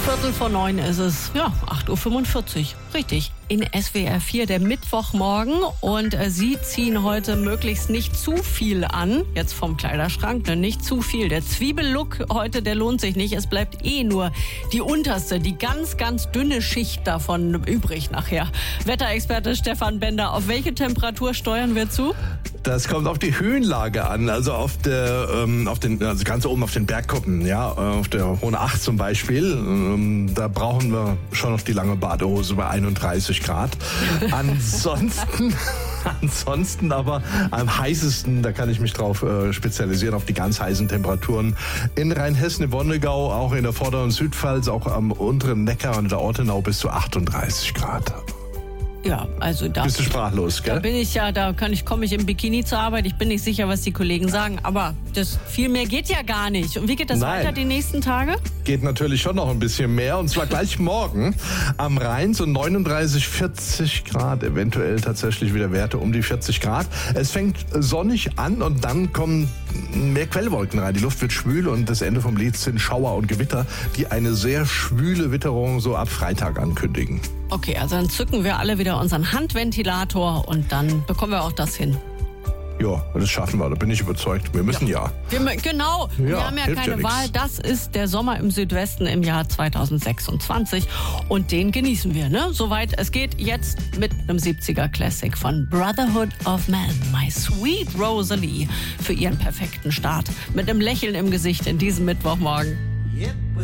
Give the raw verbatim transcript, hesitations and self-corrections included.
Viertel vor neun ist es. Ja, acht Uhr fünfundvierzig. Richtig. In S W R vier, der Mittwochmorgen. Und äh, Sie ziehen heute möglichst nicht zu viel an. Jetzt vom Kleiderschrank, ne? Nicht zu viel. Der Zwiebellook heute, der lohnt sich nicht. Es bleibt eh nur die unterste, die ganz, ganz dünne Schicht davon übrig nachher. Wetterexperte Stefan Bender, auf welche Temperatur steuern wir zu? Das kommt auf die Höhenlage an, also auf der, ähm, auf den, also ganz oben auf den Bergkuppen, ja, auf der Hohen Acht zum Beispiel. Ähm, da brauchen wir schon noch die lange Badehose bei einunddreißig Grad. Ansonsten, ansonsten aber am heißesten, da kann ich mich drauf äh, spezialisieren, auf die ganz heißen Temperaturen in Rheinhessen, im Wonnegau, auch in der vorderen Südpfalz, auch am unteren Neckar und der Ortenau bis zu achtunddreißig Grad. Ja, also da bist du sprachlos, gell? Da bin ich ja, da kann ich, komme ich im Bikini zur Arbeit. Ich bin nicht sicher, was die Kollegen sagen, aber das viel mehr geht ja gar nicht. Und wie geht das Nein. weiter die nächsten Tage? Geht natürlich schon noch ein bisschen mehr, und zwar gleich morgen am Rhein so neununddreißig, vierzig Grad, eventuell tatsächlich wieder Werte um die vierzig Grad. Es fängt sonnig an und dann kommen mehr Quellwolken rein. Die Luft wird schwül und das Ende vom Lied sind Schauer und Gewitter, die eine sehr schwüle Witterung so ab Freitag ankündigen. Okay, also dann zücken wir alle wieder unseren Handventilator und dann bekommen wir auch das hin. Ja, das schaffen wir, da bin ich überzeugt. Wir müssen ja. ja. Wir, genau, ja, wir haben ja keine ja Wahl. Das ist der Sommer im Südwesten im Jahr zweitausendsechsundzwanzig und den genießen wir, ne? Soweit es geht, jetzt mit einem siebziger Classic von Brotherhood of Man, My Sweet Rosalie, für ihren perfekten Start. Mit einem Lächeln im Gesicht in diesem Mittwochmorgen.